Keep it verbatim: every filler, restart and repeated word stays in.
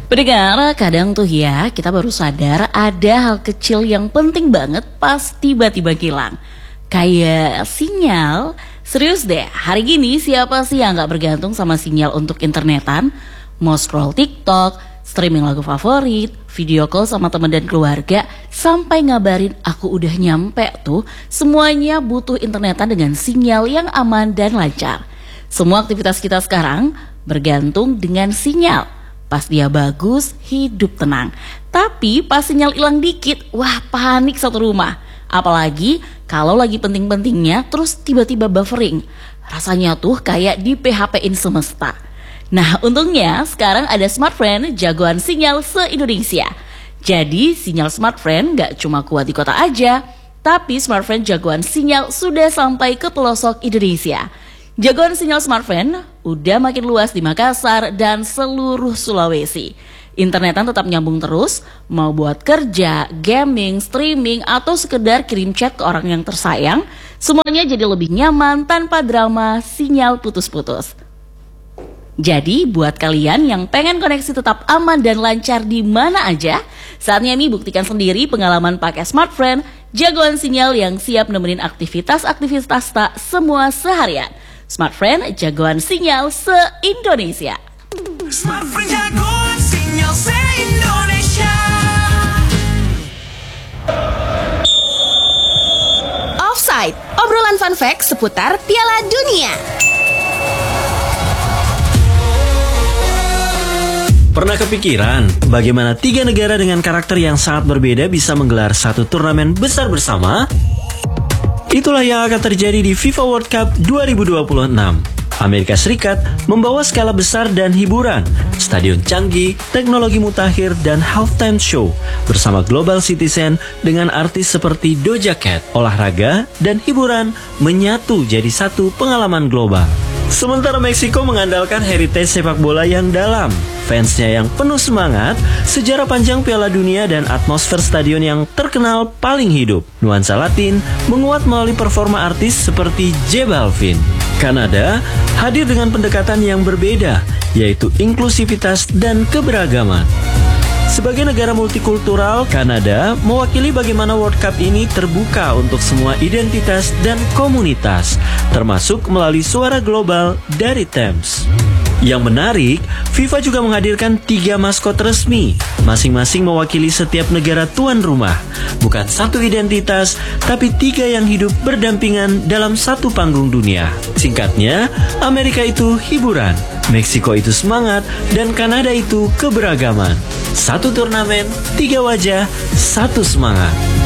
Pendengar, kadang tuh ya kita baru sadar ada hal kecil yang penting banget pas tiba-tiba hilang. Kayak sinyal. Serius deh, hari gini siapa sih yang gak bergantung sama sinyal untuk internetan? Mau scroll TikTok, streaming lagu favorit, video call sama teman dan keluarga, sampai ngabarin aku udah nyampe tuh, semuanya butuh internetan dengan sinyal yang aman dan lancar. Semua aktivitas kita sekarang bergantung dengan sinyal. Pas dia bagus, hidup tenang. Tapi pas sinyal hilang dikit, wah panik satu rumah. Apalagi kalau lagi penting-pentingnya terus tiba-tiba buffering. Rasanya tuh kayak di P H P-in semesta. Nah untungnya sekarang ada Smartfren jagoan sinyal se-Indonesia. Jadi sinyal Smartfren gak cuma kuat di kota aja, tapi Smartfren jagoan sinyal sudah sampai ke pelosok Indonesia. Jagoan sinyal Smartfren udah makin luas di Makassar dan seluruh Sulawesi. Internetan tetap nyambung terus, mau buat kerja, gaming, streaming, atau sekedar kirim chat ke orang yang tersayang, semuanya jadi lebih nyaman tanpa drama sinyal putus-putus. Jadi buat kalian yang pengen koneksi tetap aman dan lancar di mana aja, saatnya Mi buktikan sendiri pengalaman pakai Smartfren, jagoan sinyal yang siap nemenin aktivitas-aktivitas tak semua seharian. Smartfren jagoan sinyal se-Indonesia. Smartfren jagoan sinyal se-Indonesia. Offside, obrolan fun fact seputar Piala Dunia. Pernah kepikiran bagaimana tiga negara dengan karakter yang sangat berbeda bisa menggelar satu turnamen besar bersama? Itulah yang akan terjadi di FIFA World Cup dua ribu dua puluh enam. Amerika Serikat membawa skala besar dan hiburan, stadion canggih, teknologi mutakhir, dan halftime show bersama global citizen dengan artis seperti Doja Cat. Olahraga dan hiburan menyatu jadi satu pengalaman global. Sementara Meksiko mengandalkan heritage sepak bola yang dalam, fansnya yang penuh semangat, sejarah panjang Piala Dunia, dan atmosfer stadion yang terkenal paling hidup. Nuansa Latin menguat melalui performa artis seperti J Balvin. Kanada hadir dengan pendekatan yang berbeda, yaitu inklusivitas dan keberagaman. Sebagai negara multikultural, Kanada mewakili bagaimana World Cup ini terbuka untuk semua identitas dan komunitas, termasuk melalui suara global dari Thames. Yang menarik, FIFA juga menghadirkan tiga maskot resmi, masing-masing mewakili setiap negara tuan rumah. Bukan satu identitas, tapi tiga yang hidup berdampingan dalam satu panggung dunia. Singkatnya, Amerika itu hiburan, Meksiko itu semangat, dan Kanada itu keberagaman. Satu turnamen, tiga wajah, satu semangat.